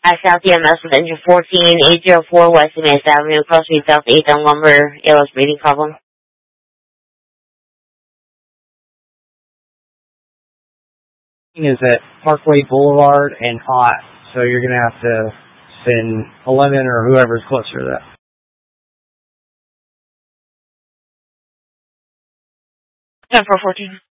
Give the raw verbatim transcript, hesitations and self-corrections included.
South E M S with engine fourteen, eight oh four West Mass Avenue, Crossmead South eighth on Lumber, A L S breathing problem. Is at Parkway Boulevard and hot, so you're going to have to send eleven or whoever's closer to that. ten four fourteen.